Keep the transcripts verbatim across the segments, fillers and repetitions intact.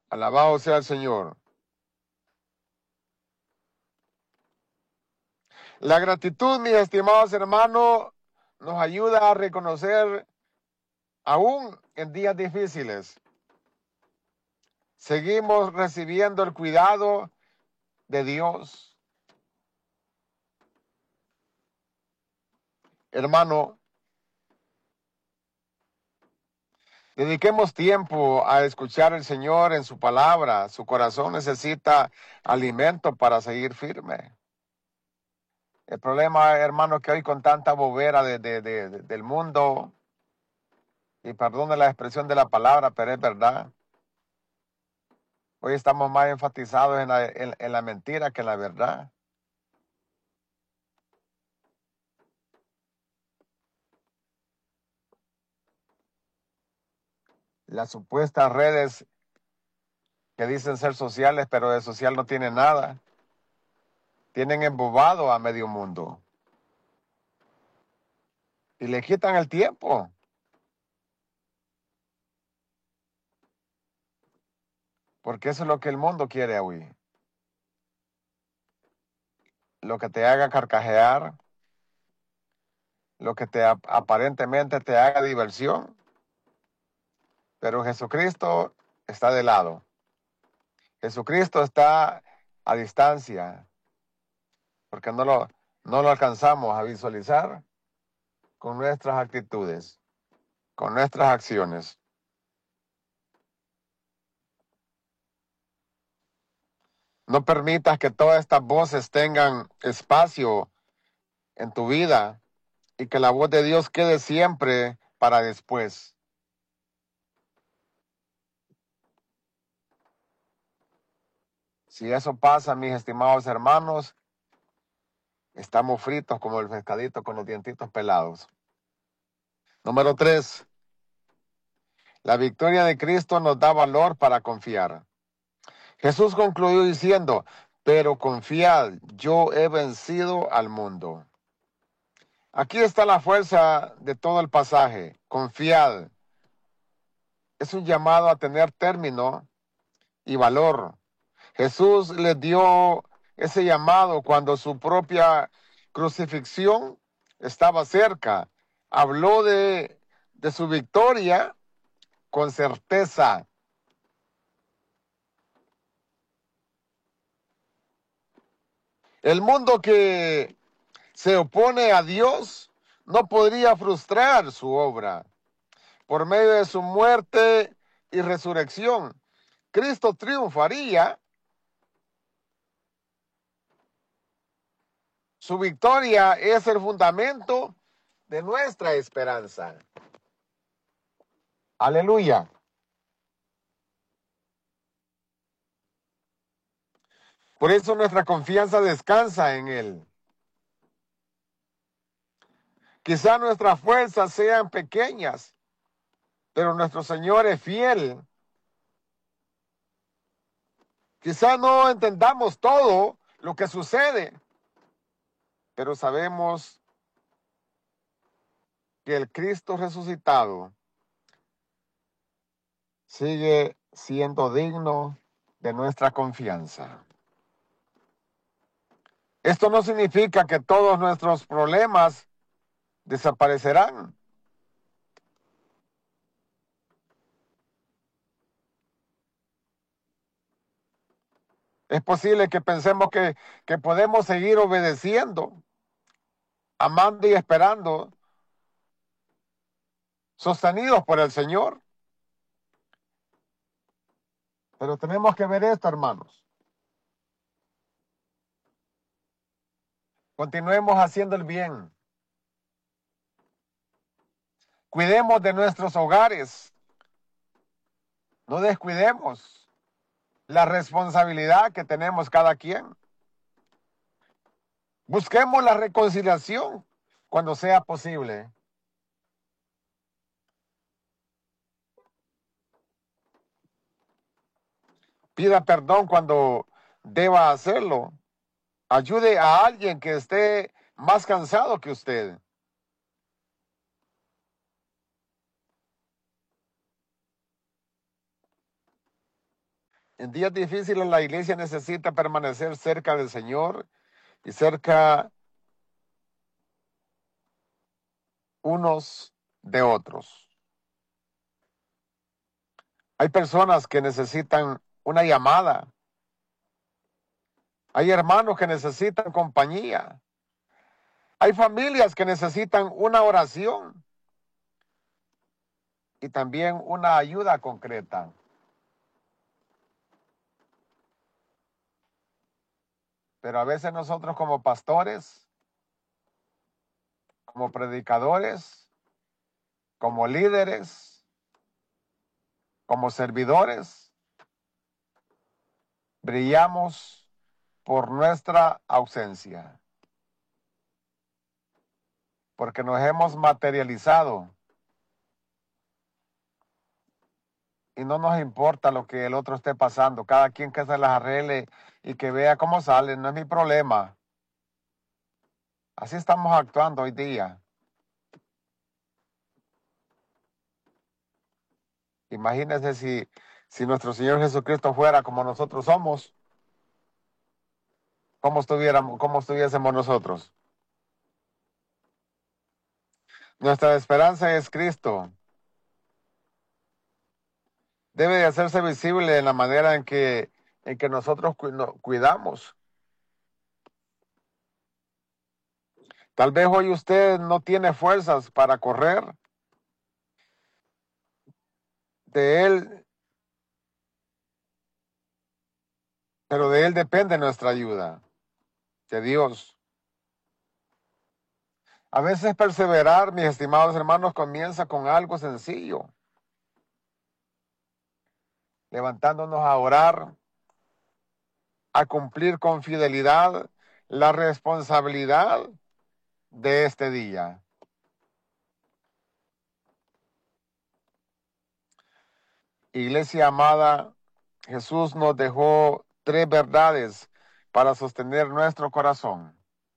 Alabado sea el Señor. La gratitud, mis estimados hermanos, nos ayuda a reconocer, aún en días difíciles, seguimos recibiendo el cuidado de Dios. Hermano, dediquemos tiempo a escuchar al Señor en su palabra. Su corazón necesita alimento para seguir firme. El problema, hermano, es que hoy con tanta bobera de, de, de, de, del mundo, y perdone la expresión de la palabra, pero es verdad, hoy estamos más enfatizados en la, en, en la mentira que en la verdad. Las supuestas redes que dicen ser sociales, pero de social no tienen nada, tienen embobado a medio mundo y le quitan el tiempo. Porque eso es lo que el mundo quiere hoy. Lo que te haga carcajear, lo que te aparentemente te haga diversión. Pero Jesucristo está de lado. Jesucristo está a distancia, porque no lo, no lo alcanzamos a visualizar con nuestras actitudes, con nuestras acciones. No permitas que todas estas voces tengan espacio en tu vida y que la voz de Dios quede siempre para después. Si eso pasa, mis estimados hermanos, estamos fritos como el pescadito con los dientitos pelados. Número tres. La victoria de Cristo nos da valor para confiar. Jesús concluyó diciendo, pero confiad, yo he vencido al mundo. Aquí está la fuerza de todo el pasaje. Confiad. Es un llamado a tener término y valor. Jesús les dio ese llamado cuando su propia crucifixión estaba cerca. Habló de, de su victoria con certeza. El mundo que se opone a Dios no podría frustrar su obra. Por medio de su muerte y resurrección, Cristo triunfaría. Su victoria es el fundamento de nuestra esperanza. Aleluya. Por eso nuestra confianza descansa en Él. Quizá nuestras fuerzas sean pequeñas, pero nuestro Señor es fiel. Quizá no entendamos todo lo que sucede, pero sabemos que el Cristo resucitado sigue siendo digno de nuestra confianza. Esto no significa que todos nuestros problemas desaparecerán. Es posible que pensemos que, que podemos seguir obedeciendo, amando y esperando, sostenidos por el Señor. Pero tenemos que ver esto, hermanos. Continuemos haciendo el bien. Cuidemos de nuestros hogares. No descuidemos la responsabilidad que tenemos cada quien. Busquemos la reconciliación cuando sea posible. Pida perdón cuando deba hacerlo. Ayude a alguien que esté más cansado que usted. En días difíciles la iglesia necesita permanecer cerca del Señor y cerca unos de otros. Hay personas que necesitan una llamada. Hay hermanos que necesitan compañía. Hay familias que necesitan una oración y también una ayuda concreta. Pero a veces nosotros como pastores, como predicadores, como líderes, como servidores, brillamos por nuestra ausencia, porque nos hemos materializado y no nos importa lo que el otro esté pasando. Cada quien que se las arregle y que vea cómo sale, no es mi problema. Así estamos actuando hoy día. Imagínense si, si nuestro Señor Jesucristo fuera como nosotros somos, ¿cómo estuviéramos, cómo estuviésemos nosotros? Nuestra esperanza es Cristo. Debe de hacerse visible en la manera en que, en que nosotros cuidamos. Tal vez hoy usted no tiene fuerzas para correr. De Él, pero de Él depende nuestra ayuda, de Dios. A veces perseverar, mis estimados hermanos, comienza con algo sencillo. Levantándonos a orar, a cumplir con fidelidad la responsabilidad de este día. Iglesia amada, Jesús nos dejó tres verdades para sostener nuestro corazón.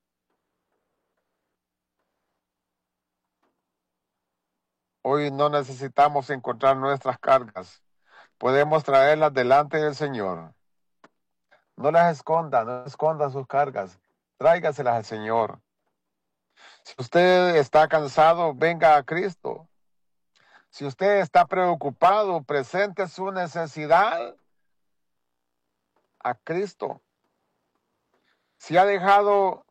Hoy no necesitamos encontrar nuestras cargas. Podemos traerlas delante del Señor. No las esconda, no esconda sus cargas. Tráigaselas al Señor. Si usted está cansado, venga a Cristo. Si usted está preocupado, presente su necesidad a Cristo. Si ha dejado,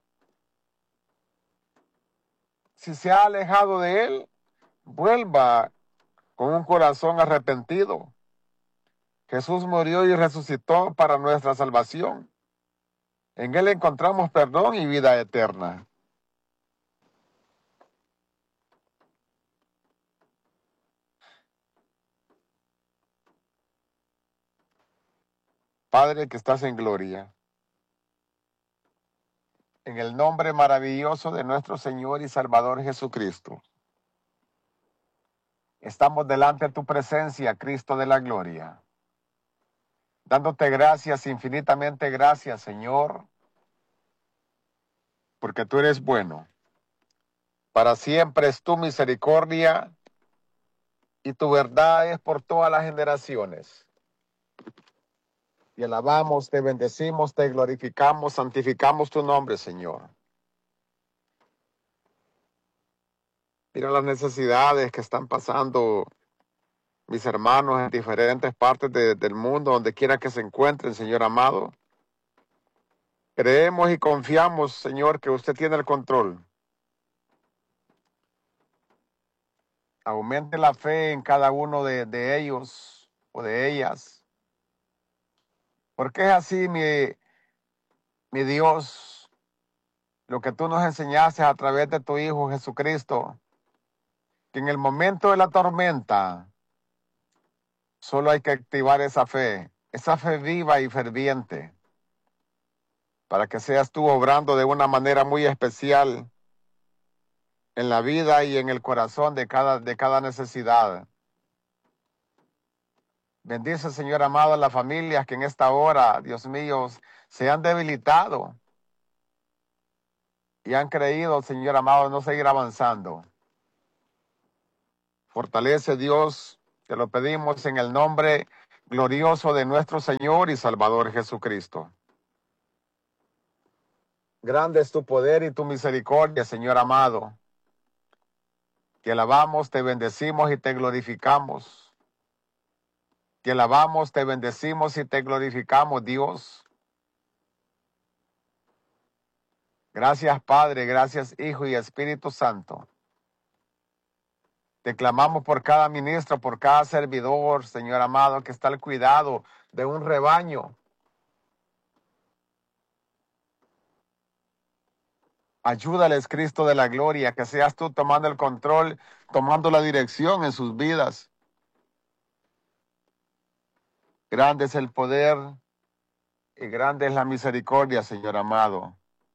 si se ha alejado de Él, vuelva con un corazón arrepentido. Jesús murió y resucitó para nuestra salvación. En Él encontramos perdón y vida eterna. Padre que estás en gloria, en el nombre maravilloso de nuestro Señor y Salvador Jesucristo, estamos delante de tu presencia, Cristo de la gloria, dándote gracias, infinitamente gracias, Señor, porque tú eres bueno. Para siempre es tu misericordia y tu verdad es por todas las generaciones. Y alabamos, te bendecimos, te glorificamos, santificamos tu nombre, Señor. Mira las necesidades que están pasando mis hermanos en diferentes partes de, del mundo, donde quiera que se encuentren, Señor amado. Creemos y confiamos, Señor, que usted tiene el control. Aumente la fe en cada uno de, de ellos o de ellas. Porque es así, mi, mi Dios, lo que tú nos enseñaste a través de tu Hijo Jesucristo, que en el momento de la tormenta solo hay que activar esa fe, esa fe viva y ferviente, para que seas tú obrando de una manera muy especial en la vida y en el corazón de cada, de cada necesidad. Bendice, Señor amado, a las familias que en esta hora, Dios mío, se han debilitado y han creído, Señor amado, no seguir avanzando. Fortalece, Dios, te lo pedimos en el nombre glorioso de nuestro Señor y Salvador Jesucristo. Grande es tu poder y tu misericordia, Señor amado. Te alabamos, te bendecimos y te glorificamos. Te alabamos, te bendecimos y te glorificamos, Dios. Gracias, Padre, gracias, Hijo y Espíritu Santo. Te clamamos por cada ministro, por cada servidor, Señor amado, que está al cuidado de un rebaño. Ayúdales, Cristo de la gloria, que seas tú tomando el control, tomando la dirección en sus vidas. Grande es el poder y grande es la misericordia, Señor amado.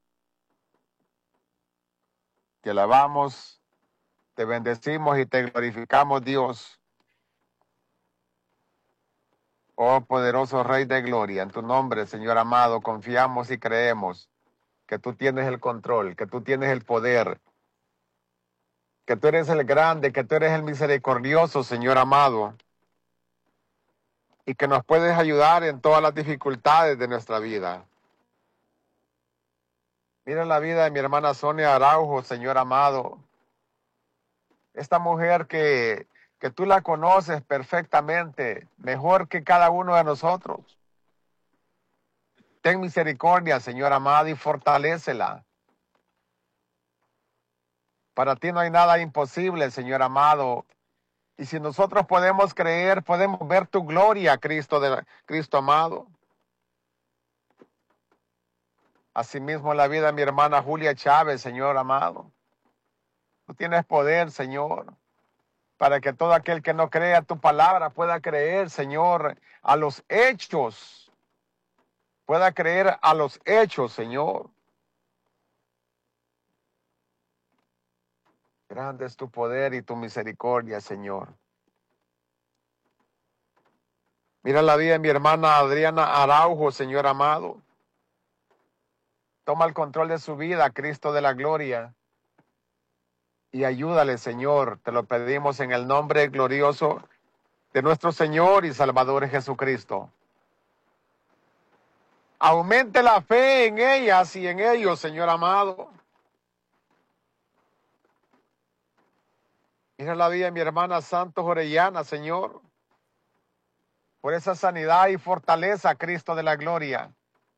Te alabamos, te bendecimos y te glorificamos, Dios. Oh poderoso Rey de gloria, en tu nombre, Señor amado, confiamos y creemos que tú tienes el control, que tú tienes el poder, que tú eres el grande, que tú eres el misericordioso, Señor amado, y que nos puedes ayudar en todas las dificultades de nuestra vida. Mira la vida de mi hermana Sonia Araujo, Señor amado. Esta mujer que, que tú la conoces perfectamente, mejor que cada uno de nosotros. Ten misericordia, Señor amado, y fortalécela. Para ti no hay nada imposible, Señor amado. Y si nosotros podemos creer, podemos ver tu gloria, Cristo, de, Cristo amado. Asimismo, la vida de mi hermana Julia Chávez, Señor amado. Tú tienes poder, Señor, para que todo aquel que no crea tu palabra pueda creer, Señor, a los hechos. Pueda creer a los hechos, Señor. Grande es tu poder y tu misericordia, Señor. Mira la vida de mi hermana Adriana Araujo, Señor amado. Toma el control de su vida, Cristo de la gloria. Y ayúdale, Señor. Te lo pedimos en el nombre glorioso de nuestro Señor y Salvador Jesucristo. Aumente la fe en ellas y en ellos, Señor amado. Mira la vida de mi hermana Santos Orellana, Señor. Por esa sanidad y fortaleza, Cristo de la gloria.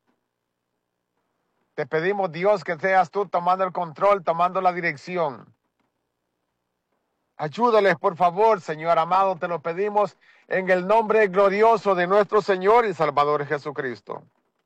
Te pedimos, Dios, que seas tú tomando el control, tomando la dirección. Ayúdales, por favor, Señor amado, te lo pedimos en el nombre glorioso de nuestro Señor y Salvador Jesucristo.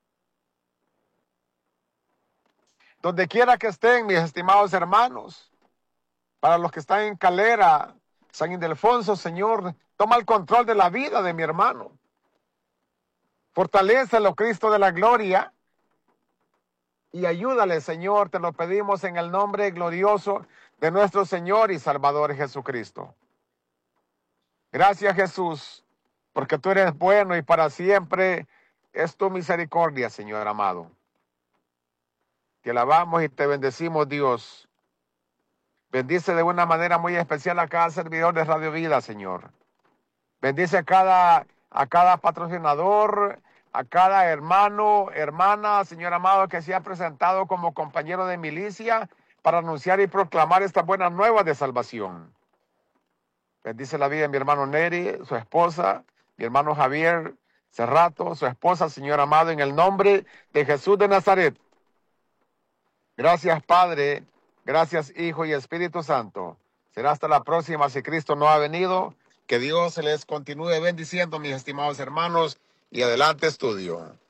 Donde quiera que estén, mis estimados hermanos, para los que están en Calera, San Ildefonso, Señor, toma el control de la vida de mi hermano. Fortalécelo, Cristo de la gloria, y ayúdale, Señor, te lo pedimos en el nombre glorioso de nuestro Señor y Salvador Jesucristo. Gracias, Jesús, porque tú eres bueno y para siempre es tu misericordia, Señor amado. Te alabamos y te bendecimos, Dios. Bendice de una manera muy especial a cada servidor de Radio Vida, Señor. Bendice a cada, a cada patrocinador, a cada hermano, hermana, Señor amado, que se ha presentado como compañero de milicia para anunciar y proclamar estas buenas nuevas de salvación. Bendice la vida de mi hermano Neri, su esposa, mi hermano Javier Cerrato, su esposa, Señor amado, en el nombre de Jesús de Nazaret. Gracias, Padre. Gracias, Hijo y Espíritu Santo. Será hasta la próxima si Cristo no ha venido. Que Dios les continúe bendiciendo, mis estimados hermanos. Y adelante, estudio.